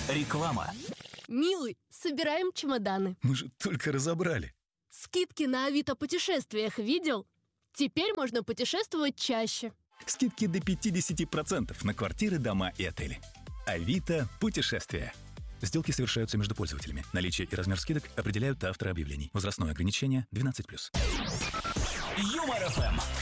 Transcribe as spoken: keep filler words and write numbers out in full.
Реклама. Милый, собираем чемоданы. Мы же только разобрали. Скидки на Авито путешествиях видел? Теперь можно путешествовать чаще. Скидки до пятьдесят процентов на квартиры, дома и отели. Авито путешествия. Сделки совершаются между пользователями. Наличие и размер скидок определяют авторы объявлений. Возрастное ограничение двенадцать плюс. Юмор ФМ.